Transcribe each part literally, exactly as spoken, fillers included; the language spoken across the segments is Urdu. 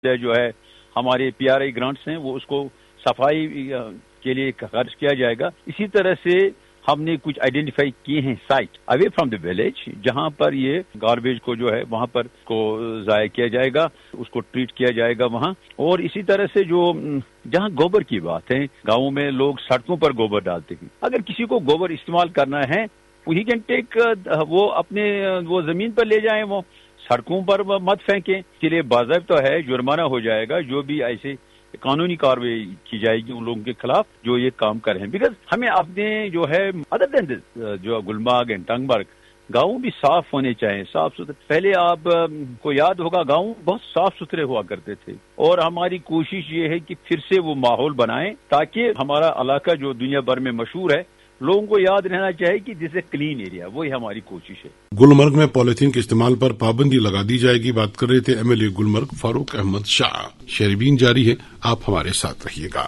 جو ہے ہمارے پی آر آئی گرانٹس ہیں وہ اس کو صفائی کے لیے خرچ کیا جائے گا. اسی طرح سے ہم نے کچھ آئیڈینٹیفائی کیے ہیں site away from the village جہاں پر یہ گاربیج کو جو ہے وہاں پر کو ضائع کیا جائے گا, اس کو ٹریٹ کیا جائے گا وہاں. اور اسی طرح سے جو جہاں گوبر کی بات ہے, گاؤں میں لوگ سڑکوں پر گوبر ڈالتے ہیں. اگر کسی کو گوبر استعمال کرنا ہے ہی کین ٹیک, وہ اپنے وہ زمین پر لے جائیں, وہ سڑکوں پر مت پھینکیں. اس کے لیے باضابطہ ہے جرمانہ ہو جائے گا, جو بھی ایسے قانونی کارروائی کی جائے گی ان لوگوں کے خلاف جو یہ کام کر رہے ہیں. بیکاز ہمیں اپنے جو ہے ادر دین دس جو گلمرگ اینڈ ٹنگمرگ گاؤں بھی صاف ہونے چاہیے, صاف ستھرے. پہلے آپ کو یاد ہوگا گاؤں بہت صاف ستھرے ہوا کرتے تھے, اور ہماری کوشش یہ ہے کہ پھر سے وہ ماحول بنائیں تاکہ ہمارا علاقہ جو دنیا بھر میں مشہور ہے لوگوں کو یاد رہنا چاہیے کہ جس اے کلین ایریا, وہی ہماری کوشش ہے. گلمرگ میں پولیتھین کے استعمال پر پابندی لگا دی جائے گی. بات کر رہے تھے ایم ایل اے گلمرگ فاروق احمد شاہ. شہربین جاری ہے, آپ ہمارے ساتھ رہیے گا.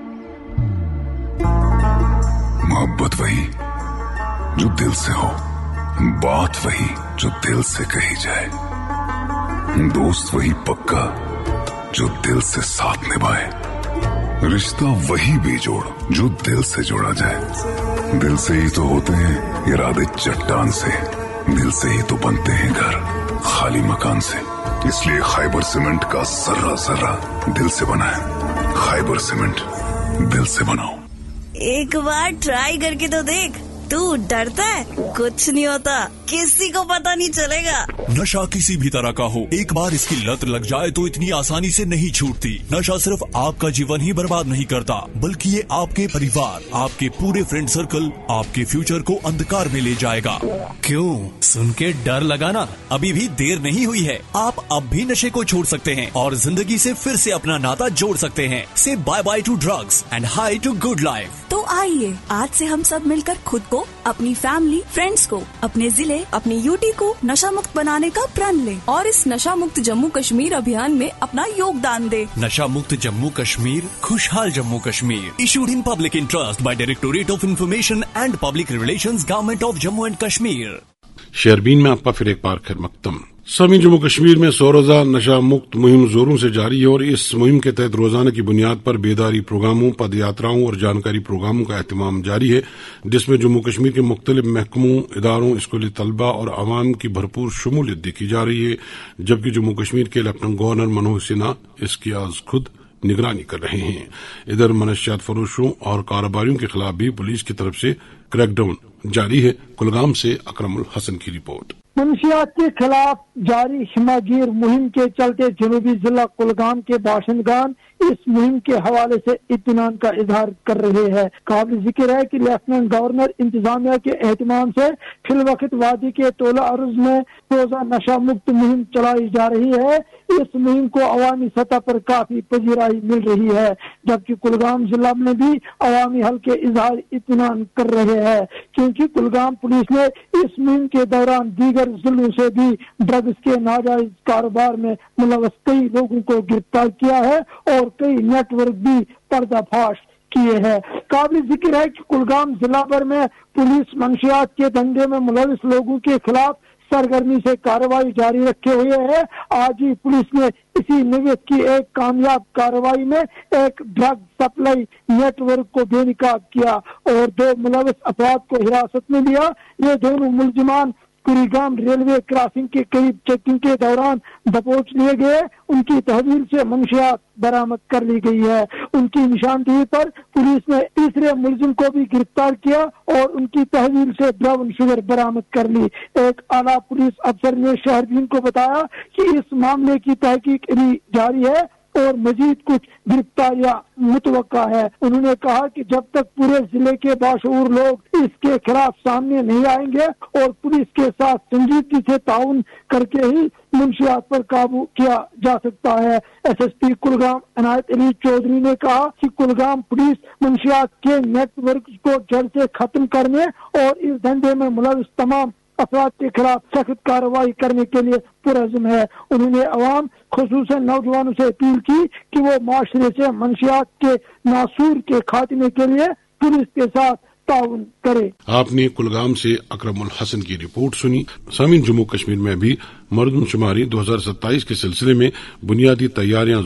محبت وہی جو دل سے ہو, بات وہی جو دل سے کہی جائے, دوست وہی پکا جو دل سے ساتھ نبھائے, رشتہ وہی بے جوڑ جو دل سے جوڑا جائے. دل سے ہی تو ہوتے ہیں ارادے چٹان سے, دل سے ہی تو بنتے ہیں گھر خالی مکان سے. اس لیے خیبر سیمنٹ کا ذرہ ذرہ دل سے بنا ہے. خیبر سیمنٹ, دل سے بناؤ. ایک بار ٹرائی کر کے تو دیکھ, تو ڈرتا ہے کچھ نہیں ہوتا, کسی کو پتا نہیں چلے گا. نشہ کسی بھی طرح کا ہو, ایک بار اس کی لت لگ جائے تو اتنی آسانی سے نہیں چھوٹتی. نشہ صرف آپ کا جیون ہی برباد نہیں کرتا بلکہ یہ آپ کے پریوار, آپ کے پورے فرینڈ سرکل, آپ کے فیوچر کو اندھکار میں لے جائے گا. کیوں سن کے ڈر لگانا؟ ابھی بھی دیر نہیں ہوئی ہے. آپ اب بھی نشے کو چھوڑ سکتے ہیں اور زندگی سے پھر سے اپنا ناتا جوڑ سکتے ہیں. سے bye bye to drugs and high to good life. تو آئیے آج سے ہم سب مل کر خود کو, اپنی فیملی, فرینڈز کو, اپنے ضلع, اپنی یوٹی کو نشہ مکت بنانے کا پرن لیں اور اس نشہ مکت جموں کشمیر ابھیان میں اپنا یوگدان دے. نشہ مکت جموں کشمیر, خوشحال Jammu Kashmir. Issued in public interest by directorate of information and public relations, government of Jammu and Kashmir. شہربین میں آپ کا پھر ایک بار خیر مقدم. سامعین, جموں کشمیر میں سو روزہ نشہ مکت مہم زوروں سے جاری ہے اور اس مہم کے تحت روزانہ کی بنیاد پر بیداری پروگراموں, پد یاتراؤں اور جانکاری پروگراموں کا اہتمام جاری ہے, جس میں جموں کشمیر کے مختلف محکموں, اداروں, اسکولی طلبہ اور عوام کی بھرپور شمولیت دیکھی جا رہی ہے. جبکہ جموں کشمیر کے لیفٹننٹ گورنر منوج سنہا اس کی آج خود نگرانی کر رہے ہیں. ادھر منشیات فروشوں اور کاروباریوں کے خلاف بھی پولیس کی طرف سے کریک ڈاؤن جاری ہے. کلگام سے اکرم الحسن کی رپورٹ. منشیات کے خلاف جاری ہمہ مہم کے چلتے جنوبی ضلع کلگام کے باشندگان اس مہم کے حوالے سے اطمینان کا اظہار کر رہے ہیں. قابل ذکر ہے کہ لیفٹننٹ گورنر انتظامیہ کے اہتمام سے فی الوقت وادی کے طول عرض میں روزہ نشہ مکت مہم چلائی جا رہی ہے. اس مہم کو عوامی سطح پر کافی پذیرائی مل رہی ہے, جبکہ کلگام ضلع میں بھی عوامی حلقے اظہار اطمینان کر رہے ہیں, کیونکہ کلگام پولیس نے اس مہم کے دوران دیگر ضلعوں سے بھی ڈرگس کے ناجائز کاروبار میں ملوث کئی لوگوں کو گرفتار کیا ہے اور کئی نیٹ ورک بھی پردہ فاش کیے ہیں. قابل ذکر ہے کہ کلگام ضلع بھر میں پولیس منشیات کے دھندے میں ملوث لوگوں کے خلاف سرگرمی سے کارروائی جاری رکھے ہوئے ہے. آج ہی پولیس نے اسی نوعیت کی ایک کامیاب کارروائی میں ایک ڈرگ سپلائی نیٹ ورک کو بے نقاب کیا اور دو ملوث افراد کو حراست میں لیا. یہ دونوں ملزمان کوریگام ریلوے کراسنگ کے قریب چیکنگ کے دوران دبوچ لیے گئے. ان کی تحویل سے منشیات برآمد کر لی گئی ہے. ان کی نشاندہی پر پولیس نے تیسرے ملزم کو بھی گرفتار کیا اور ان کی تحویل سے براؤن شوگر برآمد کر لی. ایک اعلیٰ پولیس افسر نے شہربین کو بتایا کہ اس معاملے کی تحقیق ابھی جاری ہے اور مزید کچھ گرفتاریاں متوقع ہے. انہوں نے کہا کہ جب تک پورے ضلع کے باشعور لوگ اس کے خلاف سامنے نہیں آئیں گے اور پولیس کے ساتھ سنجیدگی سے تعاون کر کے ہی منشیات پر قابو کیا جا سکتا ہے. ایس ایس پی کلگام عنایت علی چودھری نے کہا کہ کلگام پولیس منشیات کے نیٹ ورک کو جڑ سے ختم کرنے اور اس دھندے میں ملوث تمام افراد کے خلاف سخت کارروائی کرنے کے لیے پرعزم ہے. انہوں نے عوام خصوصاً نوجوانوں سے اپیل کی کہ وہ معاشرے سے منشیات کے ناسور کے خاتمے کے لیے پولیس کے ساتھ تعاون کرے۔ آپ نے کلگام سے اکرم الحسن کی رپورٹ سنی۔ سامعین، جموں کشمیر میں بھی مردم شماری دو ہزار ستائیس کے سلسلے میں بنیادی تیاریاں